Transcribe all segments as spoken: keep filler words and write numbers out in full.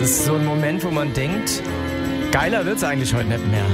Das ist so ein Moment, wo man denkt, geiler wird's eigentlich heute nicht mehr.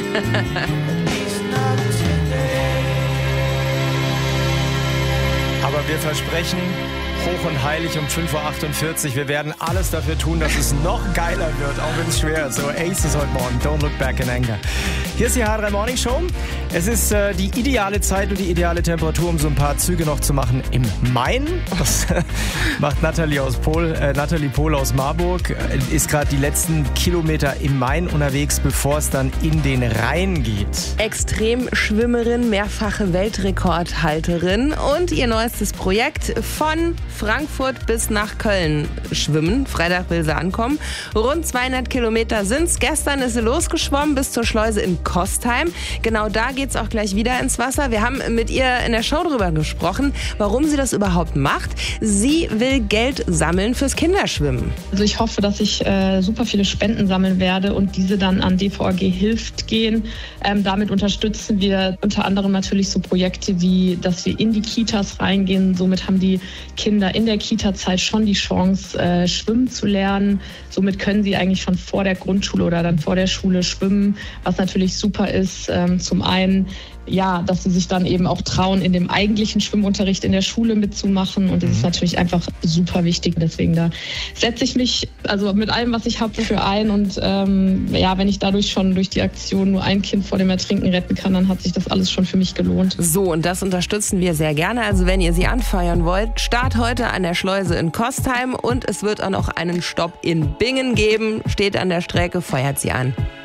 Aber wir versprechen, hoch und heilig um fünf Uhr achtundvierzig. Wir werden alles dafür tun, dass es noch geiler wird, auch wenn es schwer ist. So, Aces heute Morgen. Don't look back in anger. Hier ist die H drei Morning Show. Es ist äh, die ideale Zeit und die ideale Temperatur, um so ein paar Züge noch zu machen im Main. Das macht Nathalie aus Pohl, äh, Nathalie Pohl aus Marburg. Äh, ist gerade die letzten Kilometer im Main unterwegs, bevor es dann in den Rhein geht. Extremschwimmerin, mehrfache Weltrekordhalterin und ihr neuestes Projekt von Frankfurt bis nach Köln schwimmen. Freitag will sie ankommen. Rund zweihundert Kilometer sind's. Gestern ist sie losgeschwommen bis zur Schleuse in Kostheim. Genau da geht's auch gleich wieder ins Wasser. Wir haben mit ihr in der Show drüber gesprochen, warum sie das überhaupt macht. Sie will Geld sammeln fürs Kinderschwimmen. Also ich hoffe, dass ich äh, super viele Spenden sammeln werde und diese dann an D V A G Hilft gehen. Ähm, damit unterstützen wir unter anderem natürlich so Projekte wie, dass wir in die Kitas reingehen. Somit haben die Kinder in der Kita-Zeit schon die Chance, äh, schwimmen zu lernen. Somit können sie eigentlich schon vor der Grundschule oder dann vor der Schule schwimmen, was natürlich super ist. Ähm, zum einen, ja, dass sie sich dann eben auch trauen, in dem eigentlichen Schwimmunterricht in der Schule mitzumachen. Und das mhm. ist natürlich einfach super wichtig. Deswegen da setze ich mich also mit allem, was ich habe, dafür ein. Und ähm, ja, wenn ich dadurch schon durch die Aktion nur ein Kind vor dem Ertrinken retten kann, dann hat sich das alles schon für mich gelohnt. So, und das unterstützen wir sehr gerne. Also wenn ihr sie anfeuern wollt, Start heute an der Schleuse in Kostheim und es wird auch noch einen Stopp in Bingen geben. Steht an der Strecke, feuert sie an.